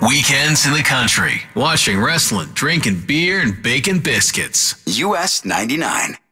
Weekends in the country, watching wrestling, drinking beer, and baking biscuits. US 99.